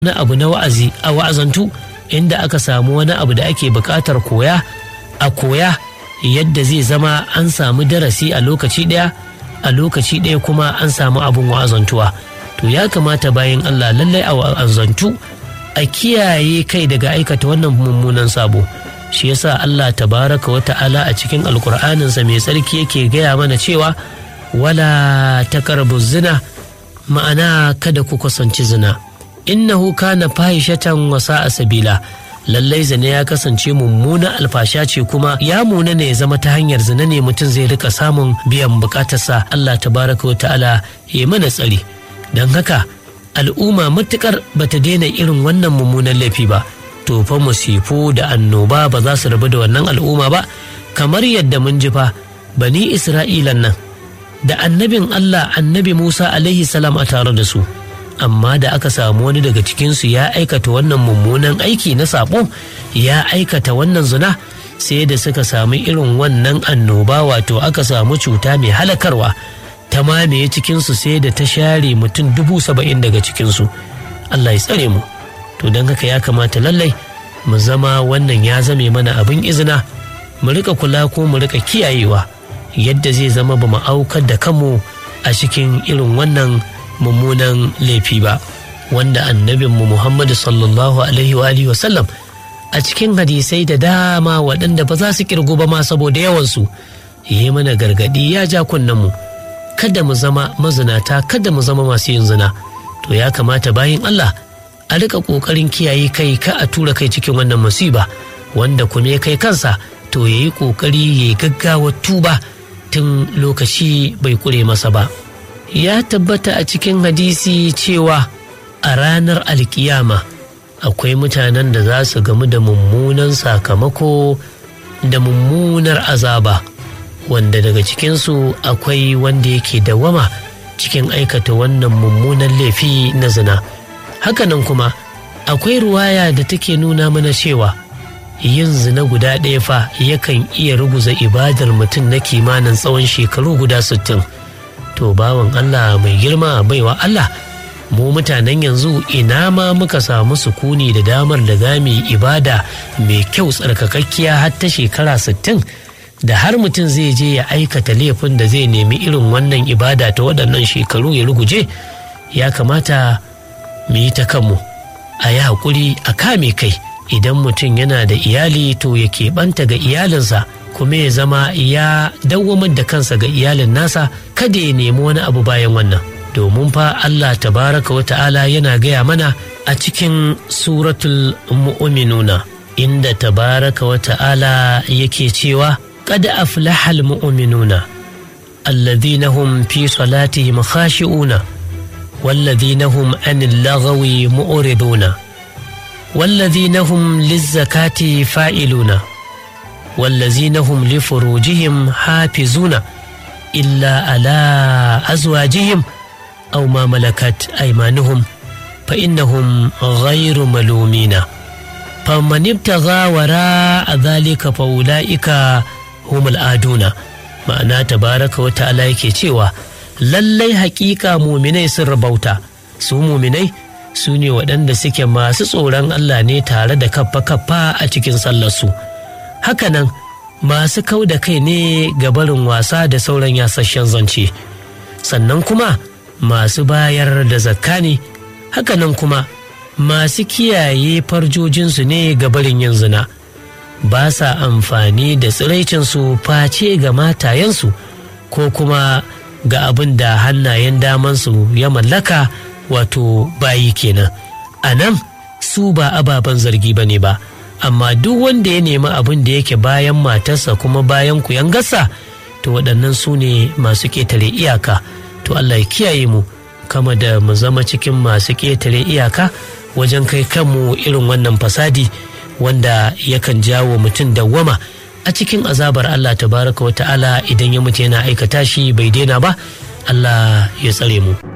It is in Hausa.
wani abu na wa'azi a wa'azantu, inda aka samu wani abu da ake buƙatar koya a koya yadda zai zama an samu darasi a lokaci ɗaya kuma an samu abin wa'azantuwa. To ya kamata bayan Allah lallai a wa'azantu a kiyaye kai daga aikata wannan mummunan sabo. Shi yasa Allah tabaraka wa ta'ala a cikin alkur'aninsa mai tsarki yake gaya mana cewa wala taqrabu zina, ma'ana kada ku kusanci zina, innahu kana fahishatan wa sa'a sabila. Lallai zina ya kasance mummuna alfasha ce, kuma ya muna ne ya zama ta hanyar zina ne mutum zai rika samun biyan bukatarsa. Allah tabaraka wa ta'ala ya mana tsari. Don haka al'umma matukar bata daina irin wannan mummunan laifi ba, to fa musifu da annoba ba za su rabu da wannan al'umma ba. Kamar yadda mun ji fa bani Isra'ilan nan da annabin Allah annabi Musa alaihi salam a tare da su, amma da aka samu wani daga cikinsu ya aikata wannan mummunan aiki na saɓo, ya aikata wannan zina, sai da suka samu irin wannan annoba, wato aka samu cuta mai halakarwa ta mamaye cikinsu, sai da ta share mutum 70,000 daga cikinsu. Allah ya tsare mu. To don haka ya kamata lallai mu zama wannan ya zame mana abin izina, mu rika kula ko mu rika kiyayewa yadda zai zama ba mu aukar da kanmu a cikin irin wannan mummunan laifi ba, wanda annabinmu Muhammadu sallallahu alaihi wa sallam a cikin hadisai da dama waɗanda ba za su kirgu ba ma saboda yawansu, yi mana gargaɗi, ya ja kunnenmu kada mu zama mazinata, kada mu zama masu yin zina. To ya kamata bayan Allah a rika ƙoƙarin kiyaye kai, ka a tura kai cikin wannan musiba, wanda kuma ya kai kansa to ya yi ƙoƙari ya yi gaggawa tuba tun lokaci bai kure masa ba. Ya tabbata a cikin hadisi cewa a ranar alkiyama akwai mutanen da za su gamu da mummunan sakamako da mummunar azaba, wanda daga cikinsu akwai wanda yake dawama cikin aikata wannan mummunan laifi na zina. Hakanan kuma akwai ruwaya da take nuna mana cewa yin zina guda ɗaya fa yakan iya ruguza ibadar mutum na kimanin tsawon shekaru guda 60. To bawan Allah mai girma, baiwa Allah, mu mutanen yanzu ina ma muka samu sukuni da damar da za mu yi ibada mai kyau tsarkakakkiya har ta shekara 60, da har mutum zai je ya aikata laifin da zai nemi irin wannan ibada ta waɗannan shekaru ya ruguje. Ya kamata mu yi ta kanmu, a yi haƙuri, a kame kai. Idan mutum yana da iyali to ya keɓanta ga iyalinsa, kuma ya zama ya dawwamar da kansa ga iyalin nasa, kada ya nemi wani abu bayan wannan. Domin fa Allah tabaraka wa ta'ala yana gaya mana a cikin suratul mu'minuna, inda tabaraka wa ta'ala yake cewa qad aflahal mu'minuna alladhina hum fi salatihim khashi'una walladhina hum anil lagwi mu'riduna والذين هم للزكاة فاعلون والذين هم لفروجهم حافظون إلا على أزواجهم أو ما ملكت أيمانهم فإنهم غير ملومين فمن ابتغى وراء ذلك فأولئك هم العادون. ma'ana tabaraka wa ta'ala yake cewa lallai hakika muminai sun rabauta. Su muminai su ne waɗanda suke masu tsoron Allah ne tare da kaffa-kaffa a cikin sallarsu. Hakanan masu kau da kai ne ga barin wasa da sauran yasasshen zance. Sannan kuma masu bayar da zakka ne. Hakanan kuma masu kiyaye farjojinsu ne ga barin yin zina. Ba sa amfani da tsiraicinsu face ga matayensu ko kuma ga abin da hannayen damansu ya mallaka, wato bayi kenan. A nan su ba ababen zargi ba ne ba, amma duk wanda ya nemi abin da yake bayan matarsa kuma bayan kuyangarsa, to waɗannan su ne masu ƙetare iyaka. To Allah ya kiyaye mu kama da mu zama cikin masu ƙetare iyaka wajen kai kanmu irin wannan fasadi wanda yakan jawo mutum dawwama a cikin azabar Allah tabaraka wa ta'ala idan ya mutu yana aikata shi bai daina ba. Allah ya tsare mu.